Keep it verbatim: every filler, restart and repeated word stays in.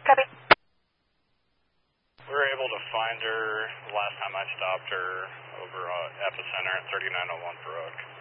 Copy. We were able to find her the last time I stopped her over uh, Epicenter at thirty-nine oh one Baroque.